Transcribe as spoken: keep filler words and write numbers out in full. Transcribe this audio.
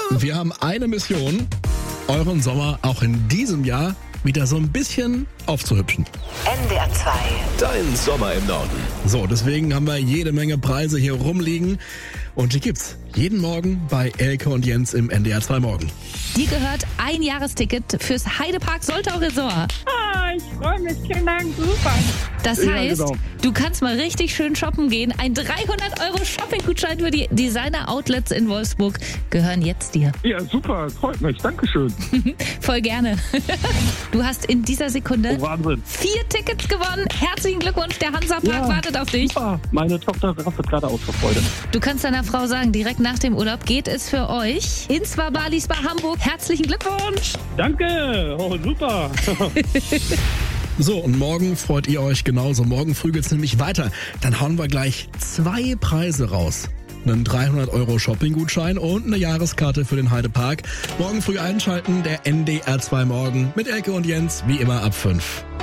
Wir haben eine Mission, euren Sommer auch in diesem Jahr wieder so ein bisschen aufzuhübschen. N D R zwei. Dein Sommer im Norden. So, deswegen haben wir jede Menge Preise hier rumliegen. Und die gibt's jeden Morgen bei Elke und Jens im N D R zwei Morgen. Dir gehört ein Jahresticket fürs Heidepark Soltau Resort. Ah, ich freue mich, vielen Dank, super. Das Ja, heißt, genau. du kannst mal richtig schön shoppen gehen. Ein dreihundert Euro Shopping-Gutschein für die Designer-Outlets in Wolfsburg gehören jetzt dir. Ja, super, freut mich, Dankeschön. Voll gerne. Du hast in dieser Sekunde Oh, Wahnsinn. vier Tickets gewonnen. Herzlichen Glückwunsch, der Hansapark Ja. wartet auf dich. Super, meine Tochter rastet gerade aus vor Freude. Du kannst deiner Frau sagen, direkt nach dem Urlaub geht es für euch ins Spa Bali Spa Hamburg. Herzlichen Glückwunsch. Danke, oh, super. So, und morgen freut ihr euch genauso. Morgen früh geht's nämlich weiter. Dann hauen wir gleich zwei Preise raus. Einen dreihundert Euro Shopping-Gutschein und eine Jahreskarte für den Heidepark. Morgen früh einschalten, der N D R zwei Morgen mit Elke und Jens, wie immer ab fünf.